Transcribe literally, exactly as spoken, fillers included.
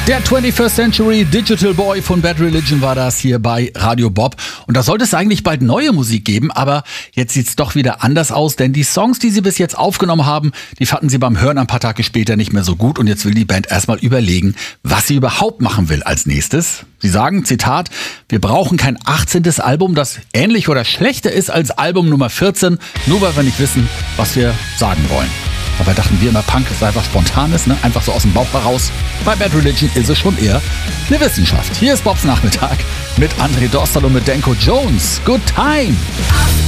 Der twenty-first Century Digital Boy von Bad Religion war das hier bei Radio Bob. Und da sollte es eigentlich bald neue Musik geben, aber jetzt sieht's doch wieder anders aus, denn die Songs, die sie bis jetzt aufgenommen haben, die fanden sie beim Hören ein paar Tage später nicht mehr so gut und jetzt will die Band erstmal überlegen, was sie überhaupt machen will als nächstes. Sie sagen, Zitat, wir brauchen kein achtzehntes Album, das ähnlich oder schlechter ist als Album Nummer vierzehn, nur weil wir nicht wissen, was wir sagen wollen. Dabei dachten wir immer, Punk ist einfach Spontanes, ne? Einfach so aus dem Bauch heraus. Bei Bad Religion ist es schon eher eine Wissenschaft. Hier ist Bobs Nachmittag mit André Dostal und mit Danko Jones. Good time!